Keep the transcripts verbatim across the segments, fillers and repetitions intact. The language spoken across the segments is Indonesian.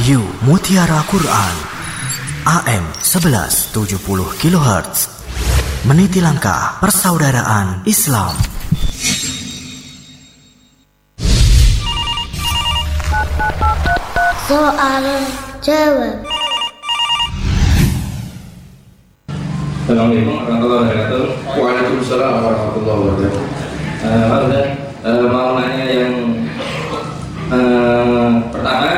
Radio Mutiara Quran A M sebelas tujuh puluh kilohertz, meniti langkah persaudaraan Islam. Soal jawab. Assalamualaikum warahmatullahi wabarakatuh. Waalaikumsalam warahmatullahi wabarakatuh. Uh, Pak Ustaz, uh, mau nanya yang uh, pertama,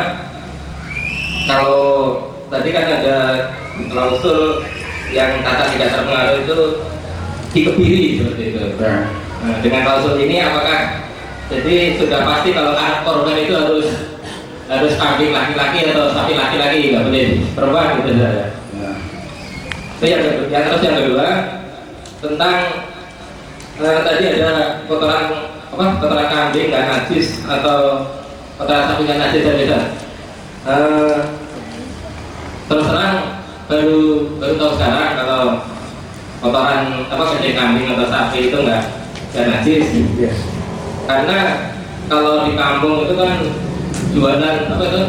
kalau tadi kan ada klausul yang kata tidak terpengaruh itu dikebiri seperti itu. Nah, Nah, dengan klausul ini apakah jadi sudah pasti kalau anak korban itu harus harus kambing laki-laki atau sapi laki-laki, nggak boleh perempuan gitu saja. nah. Itu yang kedua. Yang terus yang kedua tentang eh, tadi ada kotoran apa kotoran kambing nggak najis atau kotoran sapi nggak najis ya bisa. Eh, terus terang baru baru tahu sekarang kalau kotoran apa kencing kambing atau sapi itu nggak nggak najis. Yes. Karena kalau di kampung itu kan jualan apa itu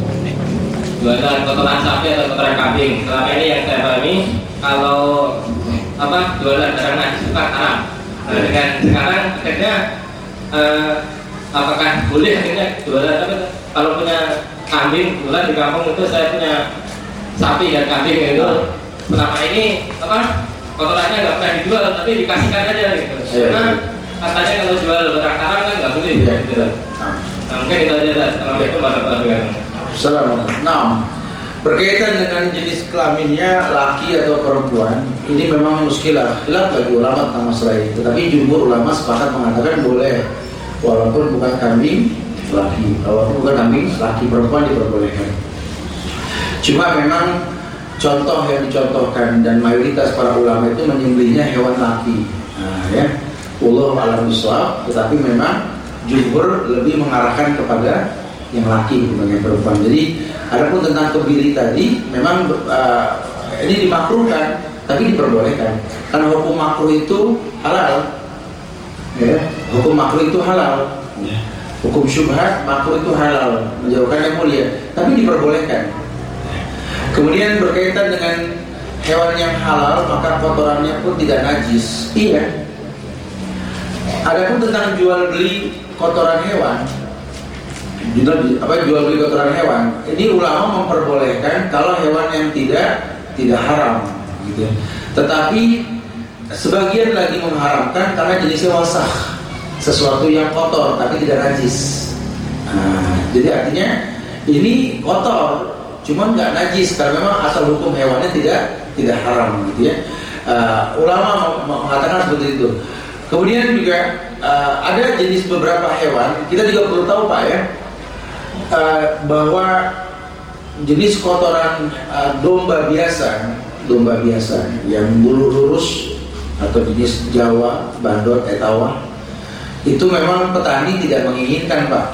jualan kotoran sapi atau kotoran kambing. Selama ini yang saya pahami kalau apa jualan barang najis itu kan haram. Nah, dengan sekarang akhirnya eh, apakah boleh akhirnya jualan apa itu? Kalau punya kambing jualan di kampung itu saya punya sapi dan kambing itu selama ini apa kotorannya nggak pernah dijual tapi dikasihkan aja gitu. Karena katanya kalau jual barang haram kan nggak boleh gitu. Nah, mungkin itu aja. Assalamualaikum warahmatullahi wabarakatuh. Assalamualaikum. Nah, berkaitan dengan jenis kelaminnya laki atau perempuan, ini memang muskilah. Khilaf bagi ulama tentang masalah ini. Tetapi jumhur ulama sepakat mengatakan boleh, walaupun bukan kambing laki, walaupun bukan kambing laki, perempuan diperbolehkan. Cuma memang contoh yang dicontohkan dan mayoritas para ulama itu menyembelihnya hewan laki. Nah, ya, wallahu a'lam bishawab. Tetapi memang jumhur lebih mengarahkan kepada yang laki dibanding perempuan. Jadi, adapun tentang kebiri tadi, memang uh, ini dimakruhkan, tapi diperbolehkan. Karena hukum makruh itu halal, ya. Hukum makruh itu halal. Hukum syubhat makruh itu halal, menjauhkan yang mulia, tapi diperbolehkan. Kemudian berkaitan dengan hewan yang halal, maka kotorannya pun tidak najis. Iya. Adapun tentang jual beli kotoran hewan, jual, apa jual beli kotoran hewan, ini ulama memperbolehkan kalau hewan yang tidak tidak haram, gitu. Tetapi sebagian lagi mengharamkan karena jenisnya wasakh, sesuatu yang kotor tapi tidak najis. Nah, jadi artinya ini kotor, cuma nggak najis karena memang asal hukum hewannya tidak tidak haram, gitu ya. Uh, ulama mengatakan seperti itu. Kemudian juga uh, ada jenis beberapa hewan, kita juga perlu tahu Pak ya, uh, bahwa jenis kotoran uh, domba biasa, domba biasa yang bulu lurus atau jenis Jawa, Bandot, Etawa, itu memang petani tidak menginginkan Pak.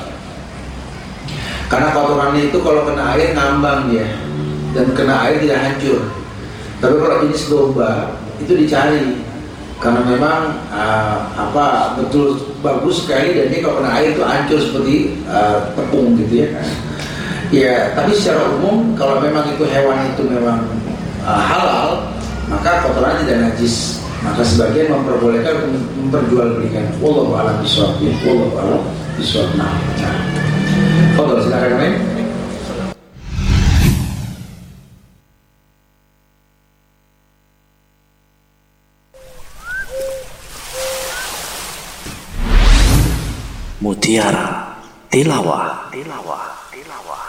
Karena kotorannya itu kalau kena air ngambang dia, dan kena air tidak hancur. Tapi kalau jenis domba itu dicari. Karena memang uh, apa betul bagus sekali dan dia kalau kena air itu hancur seperti uh, tepung gitu ya. Ya, tapi secara umum kalau memang itu hewan itu memang uh, halal, maka kotorannya tidak najis. Maka sebagian memperbolehkan memperjualbelikan. Wallahu a'lam bishawab. Wallahu a'lam bishawab. Nah, oh, silakan lain. Mutiara Tilawah. Tilawah. Tilawah.